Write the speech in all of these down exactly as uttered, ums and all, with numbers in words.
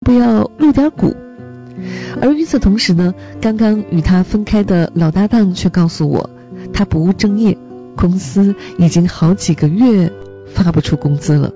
不要入点股？而与此同时呢，刚刚与他分开的老搭档却告诉我，他不务正业，公司已经好几个月发不出工资了。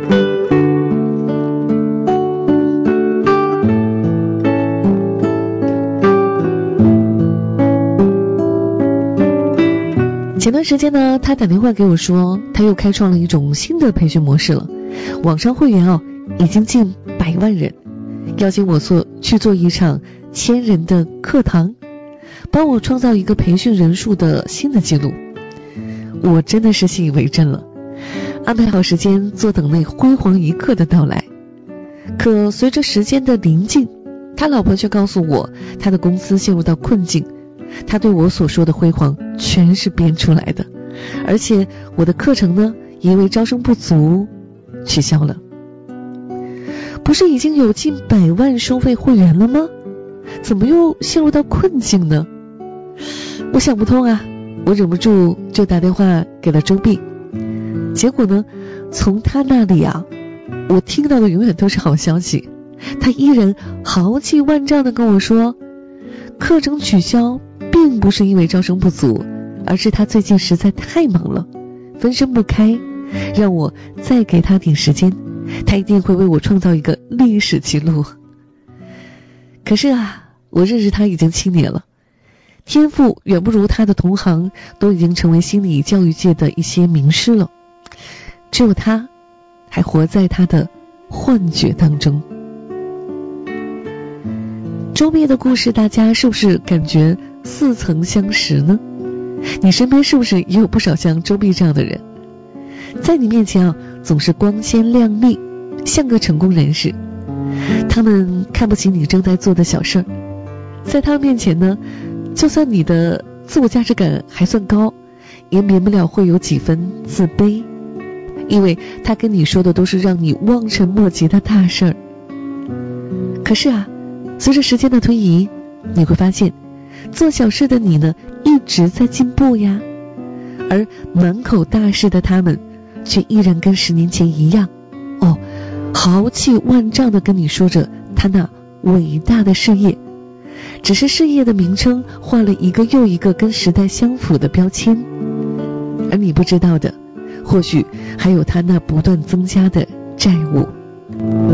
前段时间呢，他打电话给我说，他又开创了一种新的培训模式了，网上会员哦，已经近百万人，邀请我做去做一场千人的课堂，帮我创造一个培训人数的新的记录。我真的是信以为真了，安排好时间坐等那辉煌一刻的到来。可随着时间的临近，他老婆却告诉我，他的公司陷入到困境，他对我所说的辉煌全是编出来的，而且我的课程呢，也因为招生不足取消了。不是已经有近百万收费会员了吗？怎么又陷入到困境呢？我想不通啊，我忍不住就打电话给了周碧。结果呢，从他那里啊，我听到的永远都是好消息。他依然豪气万丈地跟我说，课程取消并不是因为招生不足，而是他最近实在太忙了，分身不开，让我再给他点时间，他一定会为我创造一个历史记录。可是啊，我认识他已经七年了，天赋远不如他的同行，都已经成为心理教育界的一些名师了，只有他还活在他的幻觉当中。周碧的故事，大家是不是感觉似曾相识呢？你身边是不是也有不少像周碧这样的人，在你面前啊，总是光鲜亮丽，像个成功人士。他们看不起你正在做的小事儿，在他们面前呢，就算你的自我价值感还算高，也免不了会有几分自卑，因为他跟你说的都是让你望尘莫及的大事儿。可是啊，随着时间的推移，你会发现做小事的你呢，一直在进步呀，而满口大事的他们却依然跟十年前一样，哦，豪气万丈地跟你说着他那伟大的事业，只是事业的名称换了一个又一个跟时代相符的标签，而你不知道的，或许还有他那不断增加的债务。